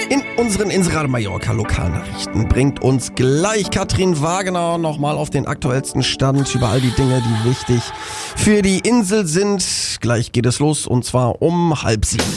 In unseren Inseradio Mallorca Lokalnachrichten bringt uns gleich Katrin Wagener nochmal auf den aktuellsten Stand über all die Dinge, die wichtig für die Insel sind. Gleich geht es los und zwar um 6:30.